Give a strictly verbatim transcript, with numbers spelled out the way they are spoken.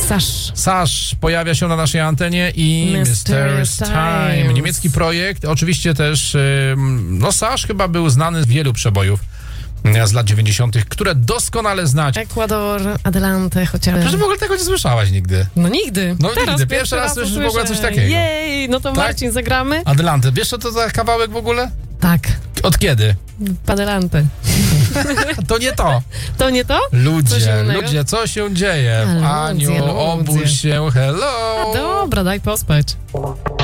Sash. Sash pojawia się na naszej antenie i Mysterious Mysterious Time. Times. Niemiecki projekt. Oczywiście też, ym, no Sash chyba był znany z wielu przebojów z lat dziewięćdziesiątych, które doskonale znacie. Ekwador, Adelante chociażby. Przecież w ogóle tego nie słyszałeś nigdy. No nigdy. No Teraz nigdy. Pierwszy raz słyszysz w ogóle usłyszę. coś takiego. Jej, no to Tak? Marcin, zagramy? Adelante. Wiesz co to za kawałek w ogóle? Tak. Od kiedy? Adelante. To nie to. To nie to? Co Ludzie, się innego? ludzie, co się dzieje? A, ludzie, Aniu, ludzie. obudź się, hello. Dobra, daj pospać.